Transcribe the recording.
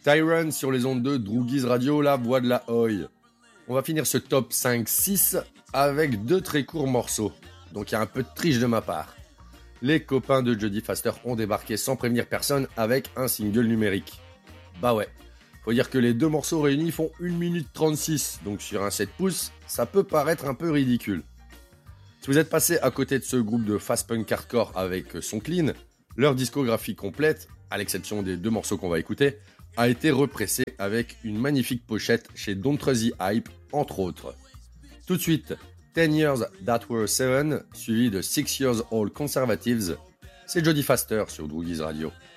Tyrone sur les ondes de Droogies Radio, la voix de la Oi. On va finir ce top 5-6 avec 2 très courts morceaux. Donc il y a un peu de triche de ma part. Les copains de Jodie Foster ont débarqué sans prévenir personne avec un single numérique. Bah ouais, faut dire que les 2 morceaux réunis font 1 minute 36, donc sur un 7 pouces, ça peut paraître un peu ridicule. Si vous êtes passé à côté de ce groupe de fast punk hardcore avec son clean, leur discographie complète, à l'exception des 2 morceaux qu'on va écouter, a été repressée avec une magnifique pochette chez Don't Trust the Hype, entre autres. Tout de suite, 10 Years That Were 7, suivi de 6 Years Old Conservatives, c'est Jodie Foster sur Droogies Radio.